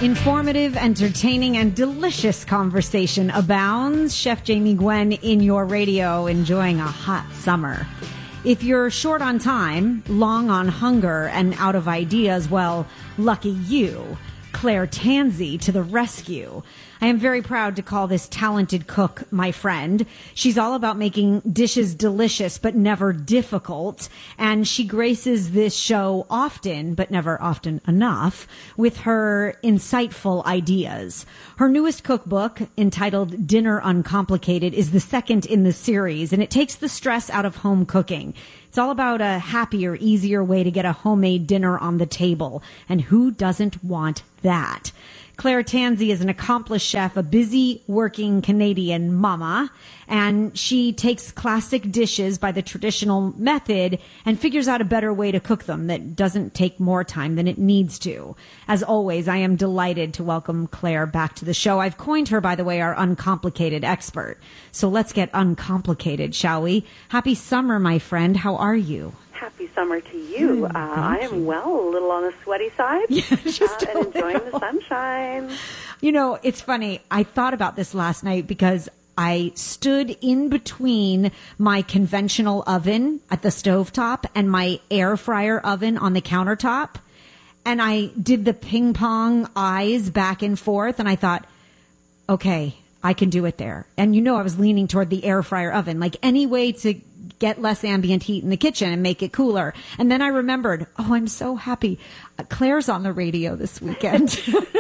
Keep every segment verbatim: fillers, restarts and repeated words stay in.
Informative, entertaining, and delicious conversation abounds. Chef Jamie Gwen in your radio, enjoying a hot summer. If you're short on time, long on hunger, and out of ideas, well, lucky you. Claire Tansey to the rescue. I am very proud to call this talented cook my friend. She's all about making dishes delicious but never difficult, and she graces this show often, but never often enough, with her insightful ideas. Her newest cookbook, entitled Dinner Uncomplicated, is the second in the series, and it takes the stress out of home cooking. It's all about a happier, easier way to get a homemade dinner on the table, and who doesn't want that? Claire Tansey is an accomplished chef, a busy working Canadian mama, and she takes classic dishes by the traditional method and figures out a better way to cook them that doesn't take more time than it needs to. As always, I am delighted to welcome Claire back to the show. I've coined her, by the way, our uncomplicated expert. So let's get uncomplicated, shall we? Happy summer, my friend. How are you? Happy summer to you. Mm, uh, I am you. well, a little on the sweaty side, yeah, just uh, and enjoying the sunshine. You know, it's funny. I thought about this last night because I stood in between my conventional oven at the stovetop and my air fryer oven on the countertop. And I did the ping pong eyes back and forth. And I thought, okay, I can do it there. And you know, I was leaning toward the air fryer oven, like any way to get less ambient heat in the kitchen and make it cooler. And then I remembered, oh, I'm so happy. Uh, Claire's on the radio this weekend.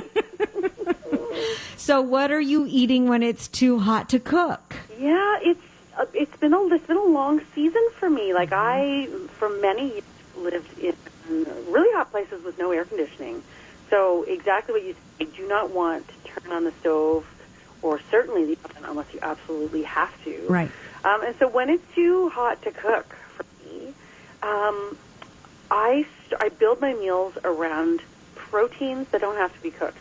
So what are you eating when it's too hot to cook? Yeah, it's uh, it's been a it's been a long season for me. Like I, for many years, lived in really hot places with no air conditioning. So exactly what you said, I do not want to turn on the stove or certainly the oven unless you absolutely have to. Right. Um, and so when it's too hot to cook for me, um, I, st- I build my meals around proteins that don't have to be cooked.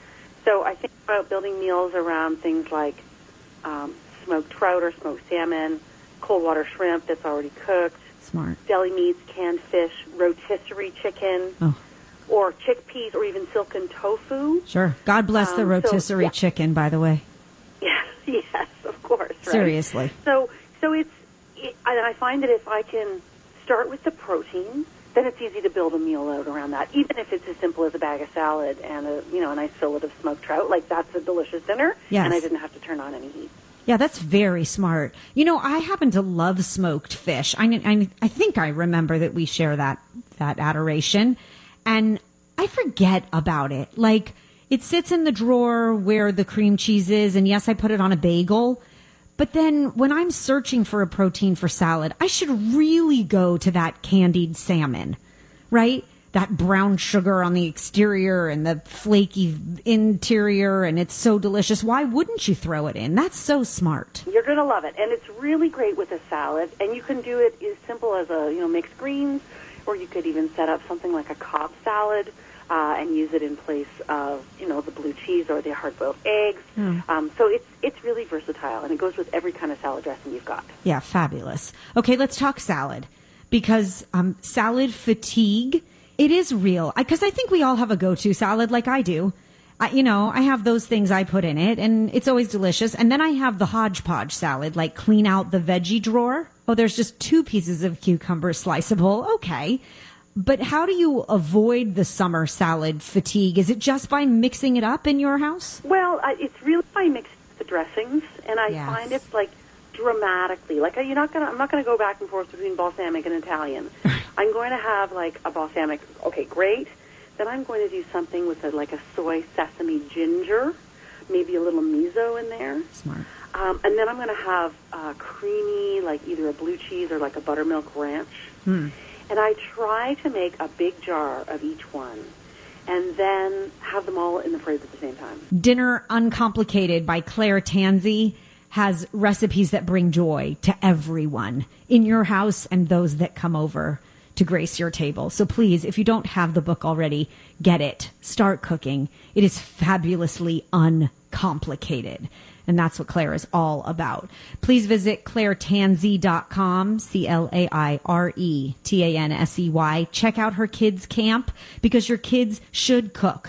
So I think about building meals around things like um, smoked trout or smoked salmon, cold water shrimp that's already cooked, Smart. deli meats, canned fish, rotisserie chicken, Oh. or chickpeas, or even silken tofu. Sure. God bless the Um, rotisserie so, yeah. chicken, by the way. Yes, yes, of course. Right? Seriously. So, so it's, it, and I find that if I can start with the protein, then it's easy to build a meal out around that. Even if it's as simple as a bag of salad and a, you know, a nice fillet of smoked trout, like that's a delicious dinner. Yes. And I didn't have to turn on any heat. Yeah, that's very smart. You know, I happen to love smoked fish. I, I, I think I remember that we share that, that adoration. And I forget about it. Like, it sits in the drawer where the cream cheese is, and yes, I put it on a bagel. But then when I'm searching for a protein for salad, I should really go to that candied salmon, right? That brown sugar on the exterior and the flaky interior, and it's so delicious. Why wouldn't you throw it in? That's so smart. You're going to love it. And it's really great with a salad. And you can do it as simple as a, you know, mixed greens, or you could even set up something like a Cobb salad. Uh, and use it in place of, you know, the blue cheese or the hard-boiled eggs. Mm. Um, so it's it's really versatile, and it goes with every kind of salad dressing you've got. Yeah, fabulous. Okay, let's talk salad, because um, salad fatigue, it is real. Because I, I think we all have a go-to salad like I do. I, you know, I have those things I put in it, and it's always delicious. And then I have the hodgepodge salad, like clean out the veggie drawer. Oh, there's just two pieces of cucumber sliceable. Okay. But how do you avoid the summer salad fatigue? Is it just by mixing it up in your house? Well, uh, it's really by mixing the dressings, and I yes. find it's like dramatically. Like you're not gonna, I'm not gonna go back and forth between balsamic and Italian. I'm going to have like a balsamic. Okay, great. Then I'm going to do something with a, like a soy sesame ginger, maybe a little miso in there. Smart. Um, and then I'm going to have uh, creamy, like either a blue cheese or like a buttermilk ranch. Hmm. And I try to make a big jar of each one and then have them all in the fridge at the same time. Dinner Uncomplicated by Claire Tansey has recipes that bring joy to everyone in your house and those that come over to grace your table. So please, if you don't have the book already, get it. Start cooking. It is fabulously uncomplicated. And that's what Claire is all about. Please visit claire tansey dot com, C L A I R E T A N S E Y. Check out her kids' camp, because your kids should cook.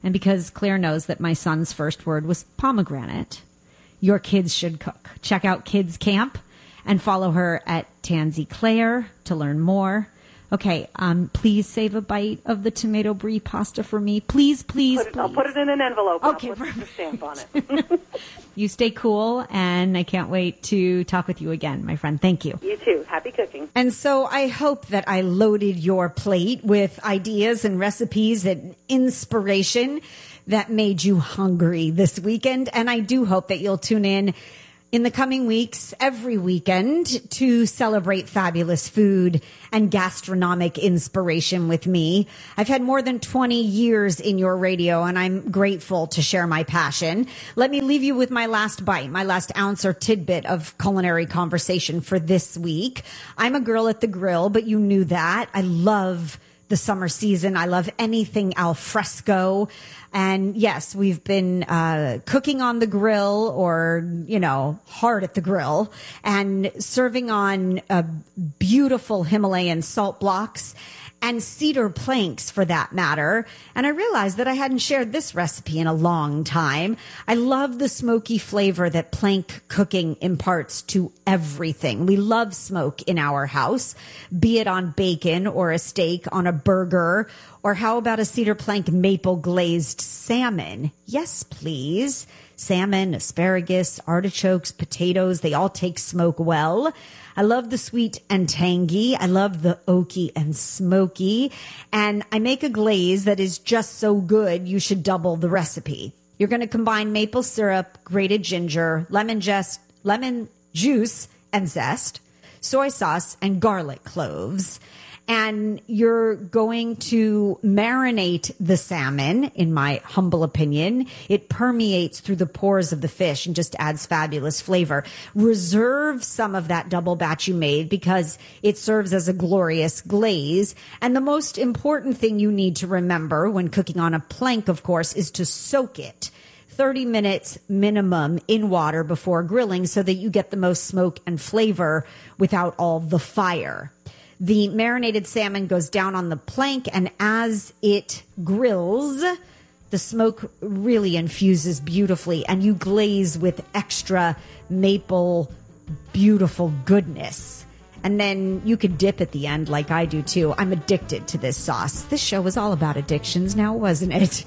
And because Claire knows that my son's first word was pomegranate, your kids should cook. Check out Kids Camp and follow her at Tansy Claire to learn more. Okay, um, please save a bite of the tomato brie pasta for me. Please, please, put it, please. I'll put it in an envelope. Okay, I'll put the stamp on it. You stay cool, and I can't wait to talk with you again, my friend. Thank you. You too. Happy cooking. And so I hope that I loaded your plate with ideas and recipes and inspiration that made you hungry this weekend. And I do hope that you'll tune in in the coming weeks, every weekend, to celebrate fabulous food and gastronomic inspiration with me. I've had more than twenty years in your radio, and I'm grateful to share my passion. Let me leave you with my last bite, my last ounce or tidbit of culinary conversation for this week. I'm a girl at the grill, but you knew that. I love the summer season. I love anything al fresco. And yes, we've been uh, cooking on the grill or, you know, hard at the grill and serving on uh, beautiful Himalayan salt blocks and cedar planks for that matter. And I realized that I hadn't shared this recipe in a long time. I love the smoky flavor that plank cooking imparts to everything. We love smoke in our house, be it on bacon or a steak, on a burger, or how about a cedar plank maple glazed salmon? Yes, please. Salmon, asparagus, artichokes, potatoes, they all take smoke well. I love the sweet and tangy. I love the oaky and smoky. And I make a glaze that is just so good, you should double the recipe. You're going to combine maple syrup, grated ginger, lemon juice, lemon juice and zest, soy sauce, and garlic cloves. And you're going to marinate the salmon, in my humble opinion. It permeates through the pores of the fish and just adds fabulous flavor. Reserve some of that double batch you made because it serves as a glorious glaze. And the most important thing you need to remember when cooking on a plank, of course, is to soak it thirty minutes minimum in water before grilling so that you get the most smoke and flavor without all the fire. The marinated salmon goes down on the plank, and as it grills, the smoke really infuses beautifully, and you glaze with extra maple, beautiful goodness. And then you could dip at the end like I do, too. I'm addicted to this sauce. This show was all about addictions now, wasn't it?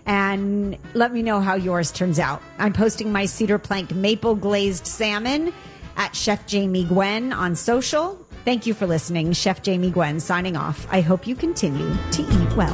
And let me know how yours turns out. I'm posting my cedar plank maple glazed salmon at Chef Jamie Gwen on social. Thank you for listening. Chef Jamie Gwen signing off. I hope you continue to eat well.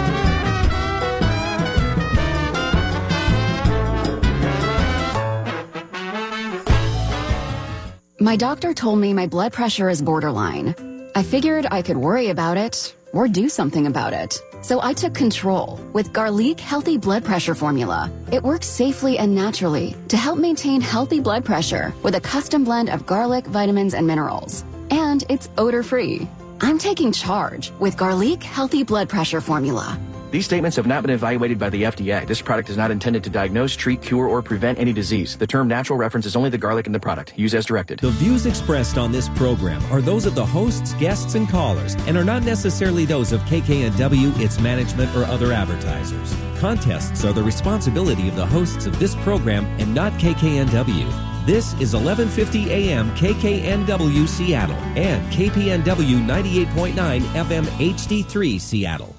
My doctor told me my blood pressure is borderline. I figured I could worry about it or do something about it. So I took control with Garlic Healthy Blood Pressure Formula. It works safely and naturally to help maintain healthy blood pressure with a custom blend of garlic, vitamins, and minerals. And it's odor-free. I'm taking charge with Garlic Healthy Blood Pressure Formula. These statements have not been evaluated by the F D A. This product is not intended to diagnose, treat, cure, or prevent any disease. The term natural references only the garlic in the product. Use as directed. The views expressed on this program are those of the hosts, guests, and callers, and are not necessarily those of K K N W, its management, or other advertisers. Contests are the responsibility of the hosts of this program and not K K N W. This is eleven fifty A M K K N W Seattle and K P N W ninety-eight point nine F M H D three Seattle.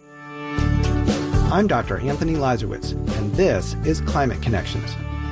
I'm Doctor Anthony Lazarowitz, and this is Climate Connections.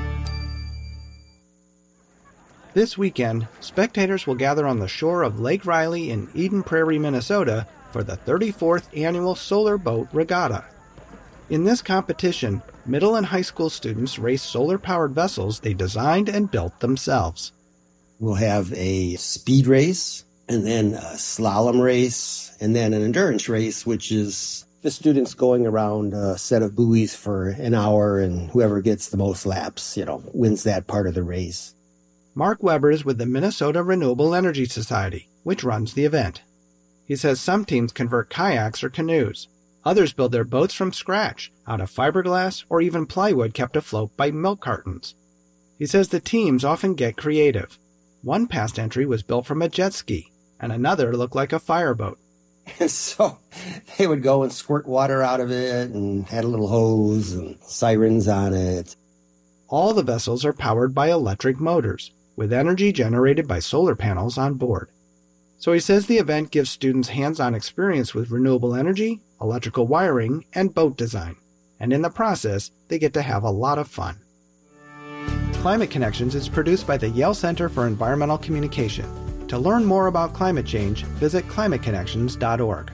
This weekend, spectators will gather on the shore of Lake Riley in Eden Prairie, Minnesota, for the thirty-fourth Annual Solar Boat Regatta. In this competition, middle and high school students race solar-powered vessels they designed and built themselves. We'll have a speed race, and then a slalom race, and then an endurance race, which is the students going around a set of buoys for an hour, and whoever gets the most laps, you know, wins that part of the race. Mark Weber is with the Minnesota Renewable Energy Society, which runs the event. He says some teams convert kayaks or canoes. Others build their boats from scratch, out of fiberglass or even plywood kept afloat by milk cartons. He says the teams often get creative. One past entry was built from a jet ski, and another looked like a fireboat. And so they would go and squirt water out of it and had a little hose and sirens on it. All the vessels are powered by electric motors, with energy generated by solar panels on board. So he says the event gives students hands-on experience with renewable energy, electrical wiring, and boat design. And in the process, they get to have a lot of fun. Climate Connections is produced by the Yale Center for Environmental Communication. To learn more about climate change, visit climate connections dot org.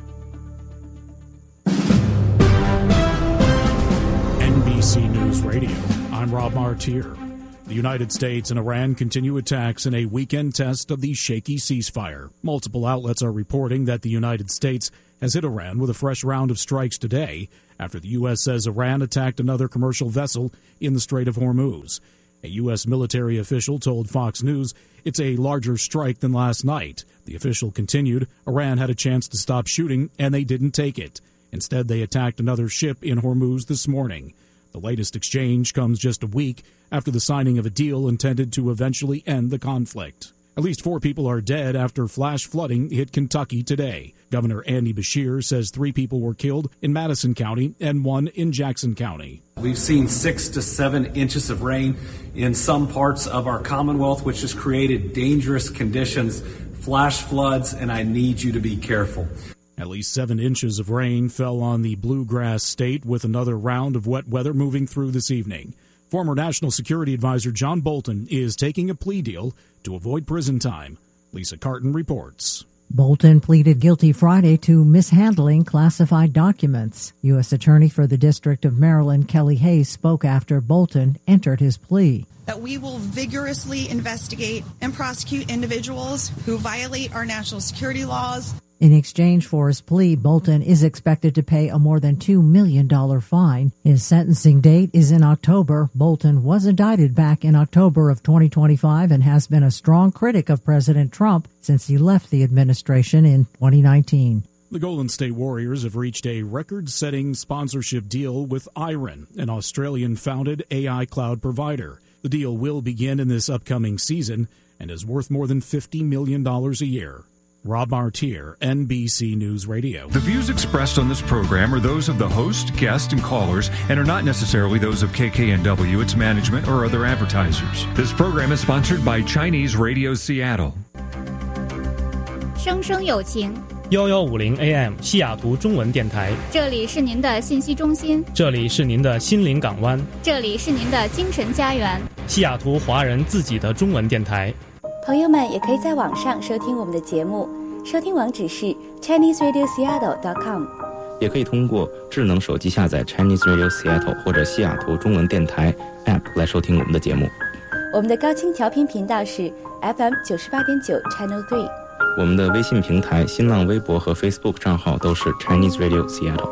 N B C News Radio, I'm Rob Martier. The United States and Iran continue attacks in a weekend test of the shaky ceasefire. Multiple outlets are reporting that the United States has hit Iran with a fresh round of strikes today after the U S says Iran attacked another commercial vessel in the Strait of Hormuz. A U S military official told Fox News it's a larger strike than last night. The official continued, Iran had a chance to stop shooting, and they didn't take it. Instead, they attacked another ship in Hormuz this morning. The latest exchange comes just a week after the signing of a deal intended to eventually end the conflict. At least four people are dead after flash flooding hit Kentucky today. Governor Andy Beshear says three people were killed in Madison County and one in Jackson County. We've seen six to seven inches of rain in some parts of our Commonwealth, which has created dangerous conditions, flash floods, and I need you to be careful. At least seven inches of rain fell on the Bluegrass State, with another round of wet weather moving through this evening. Former National Security Advisor John Bolton is taking a plea deal to avoid prison time. Lisa Carton reports. Bolton pleaded guilty Friday to mishandling classified documents. U S Attorney for the District of Maryland, Kelly Hayes, spoke after Bolton entered his plea. That we will vigorously investigate and prosecute individuals who violate our national security laws. In exchange for his plea, Bolton is expected to pay a more than two million dollars fine. His sentencing date is in October. Bolton was indicted back in October of twenty twenty-five and has been a strong critic of President Trump since he left the administration in twenty nineteen. The Golden State Warriors have reached a record-setting sponsorship deal with Iron, an Australian-founded A I cloud provider. The deal will begin in this upcoming season and is worth more than fifty million dollars a year. Rob Martier, N B C News Radio. The views expressed on this program are those of the host, guest, and callers and are not necessarily those of K K N W, its management, or other advertisers. This program is sponsored by Chinese Radio Seattle. 生生有情一一五零 A M 西雅图中文电台， 这里是您的信息中心， 这里是您的心灵港湾， 这里是您的精神家园， 西雅图华人自己的中文电台。 朋友们也可以在网上收听我们的节目，收听网址是 Chinese Radio Seattle dot com， 也可以通过智能手机下载 Chinese Radio Seattle 或者西雅图中文电台 App 来收听我们的节目。 我们的高清调频频道是 F M 九十八点九 Channel Three。 我们的微信平台、新浪微博和 Facebook 账号都是 Chinese Radio Seattle。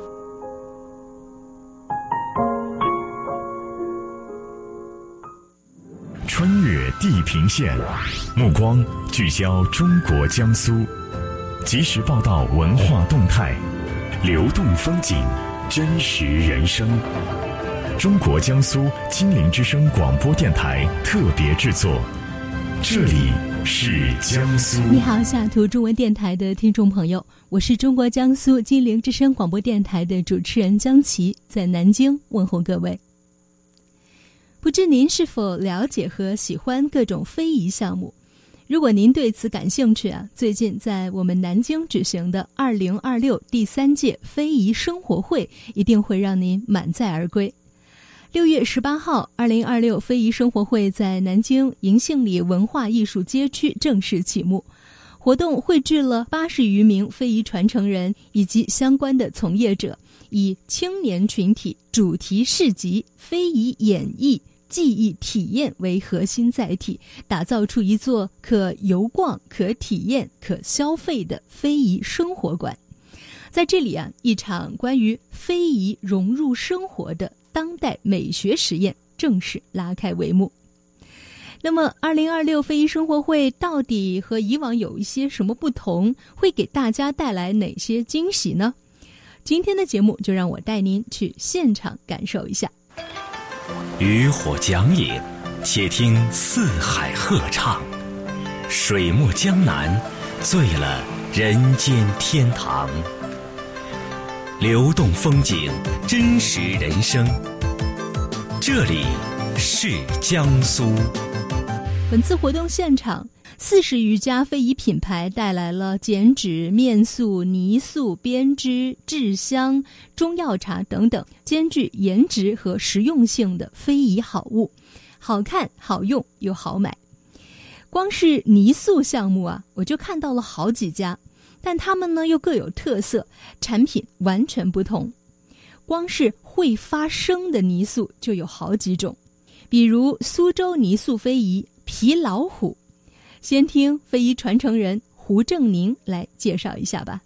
穿越地平线，目光聚焦中国江苏，及时报道文化动态，流动风景，真实人生。中国江苏金陵之声广播电台特别制作，这里是江苏。 你好，西雅图中文电台的听众朋友，我是中国江苏金陵之声广播电台的主持人江琪，在南京问候各位。不知您是否了解和喜欢各种非遗项目？如果您对此感兴趣啊，最近在我们南京举行的二零二六第三届非遗生活会一定会让您满载而归。六月十八号，二零二六非遗生活会在南京银杏里文化艺术街区正式启幕。活动汇聚了八十余名非遗传承人以及相关的从业者，以青年群体主题市集、非遗演绎、记忆体验为核心载体，打造出一座可游逛、可体验、可消费的非遗生活馆。在这里啊，一场关于非遗融入生活的当代美学实验正式拉开帷幕。那么二零二六非遗生活会到底和以往有一些什么不同，会给大家带来哪些惊喜呢？今天的节目就让我带您去现场感受一下。 渔火讲野，且听四海鹤唱，水墨江南，醉了人间天堂，流动风景，真实人生。这里是江苏。 本次活动现场，四十余家非遗品牌带来了剪纸、面塑、泥塑、编织、制香、中药茶等等兼具颜值和实用性的非遗好物，好看、好用又好买。光是泥塑项目啊，我就看到了好几家，但他们呢又各有特色，产品完全不同。光是会发声的泥塑就有好几种，比如苏州泥塑非遗皮老虎。先听非遗传承人胡正宁来介绍一下吧。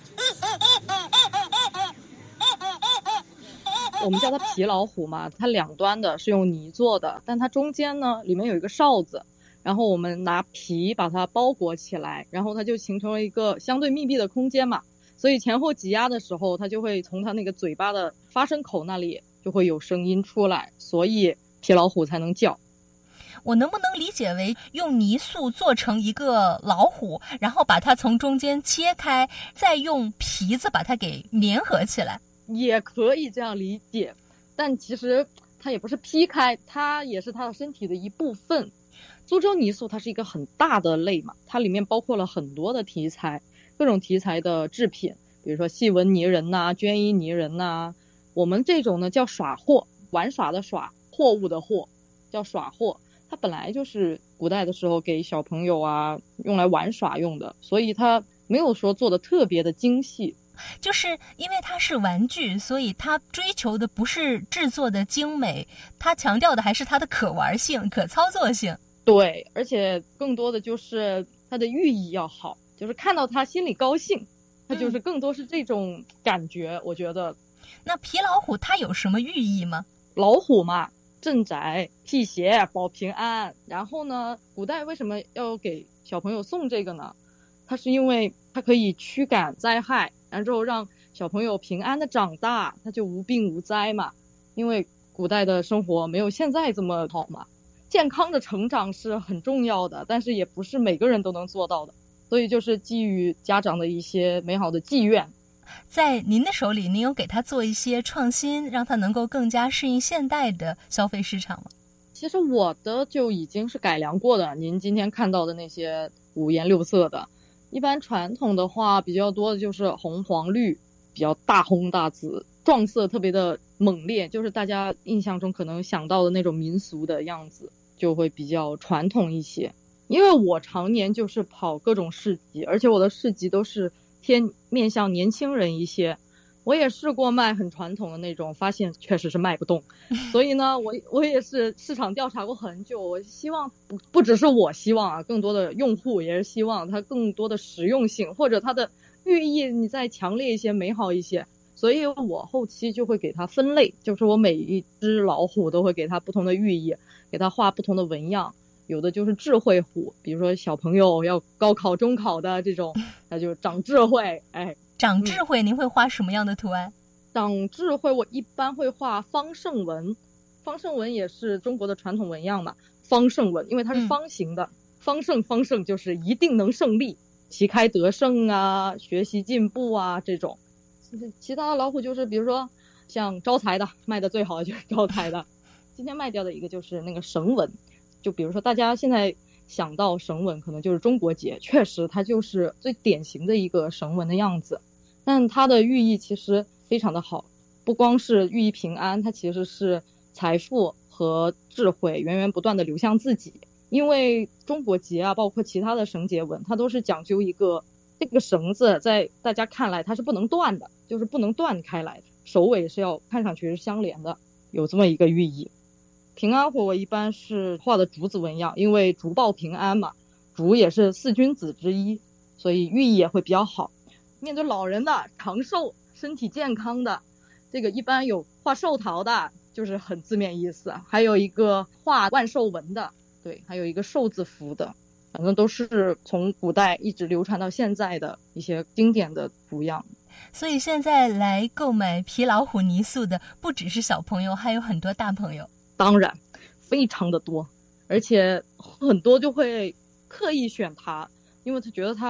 我们叫它皮老虎嘛，它两端的是用泥做的，但它中间呢里面有一个哨子，然后我们拿皮把它包裹起来，然后它就形成了一个相对密闭的空间嘛，所以前后挤压的时候，它就会从它那个嘴巴的发声口那里就会有声音出来，所以皮老虎才能叫。 我能不能理解为用泥塑做成一个老虎，然后把它从中间切开，再用皮子把它给粘合起来？ 也可以这样理解，但其实它也不是劈开，它也是它的身体的一部分。苏州泥塑它是一个很大的类嘛，它里面包括了很多的题材，各种题材的制品，比如说细纹泥人呐、绢衣泥人呐。我们这种呢叫耍货，玩耍的耍，货物的货，叫耍货。它本来就是古代的时候给小朋友啊用来玩耍用的，所以它没有说做的特别的精细。 就是因为它是玩具，所以它追求的不是制作的精美，它强调的还是它的可玩性、可操作性。 对，而且更多的就是它的寓意要好，就是看到它心里高兴，它就是更多是这种感觉、嗯、我觉得。 那皮老虎它有什么寓意吗？ 老虎嘛，镇宅、辟邪、保平安。然后呢，古代为什么要给小朋友送这个呢？它是因为它可以驱赶灾害，然后让小朋友平安的长大，它就无病无灾嘛。因为古代的生活没有现在这么好嘛，健康的成长是很重要的，但是也不是每个人都能做到的，所以就是基于家长的一些美好的寄愿。 在您的手里，您有给他做一些创新，让他能够更加适应现代的消费市场吗？ 其实我的就已经是改良过的，您今天看到的那些五颜六色的，一般传统的话比较多的就是红黄绿，比较大红大紫，撞色特别的猛烈，就是大家印象中可能想到的那种民俗的样子，就会比较传统一些。因为我常年就是跑各种市集，而且我的市集都是偏面向年轻人一些，我也试过卖很传统的那种，发现确实是卖不动。所以呢，我我也是市场调查过很久，我希望不不只是我希望啊，更多的用户也是希望它更多的实用性，或者它的寓意你再强烈一些、美好一些。所以我后期就会给它分类，就是我每一只老虎都会给它不同的寓意，给它画不同的纹样。有的就是智慧虎，比如说小朋友要高考中考的这种，那就长智慧。哎， 长智慧您会画什么样的图案？ 长智慧我一般会画方胜纹，方胜纹也是中国的传统纹样嘛，方胜纹因为它是方形的、嗯、方胜方胜就是一定能胜利，旗开得胜啊，学习进步啊这种。其他的老虎就是比如说像招财的，卖的最好的就是招财的。今天卖掉的一个就是那个绳纹，就比如说大家现在想到绳纹可能就是中国结，确实它就是最典型的一个绳纹的样子，但它的寓意其实非常的好，不光是寓意平安，它其实是财富和智慧源源不断的流向自己。因为中国结啊，包括其他的绳结纹，它都是讲究一个这个绳子在大家看来它是不能断的，就是不能断开来的，首尾是要看上去是相连的，有这么一个寓意。平安虎我一般是画的竹子纹样，因为竹报平安嘛，竹也是四君子之一，所以寓意也会比较好。面对老人的长寿身体健康的，这个一般有画寿桃的，就是很字面意思，还有一个画万寿纹的，对，还有一个寿字符的，反正都是从古代一直流传到现在的一些经典的图样。 所以现在来购买皮老虎泥塑的不只是小朋友，还有很多大朋友。 当然非常的多，而且很多就会刻意选它，因为他觉得它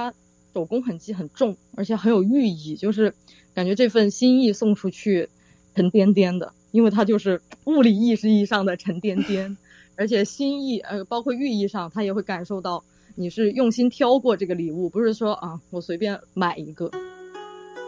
手工痕迹很重，而且很有寓意，就是感觉这份心意送出去沉甸甸的，因为它就是物理意义上的沉甸甸，而且心意呃，包括寓意上，他也会感受到你是用心挑过这个礼物，不是说啊我随便买一个。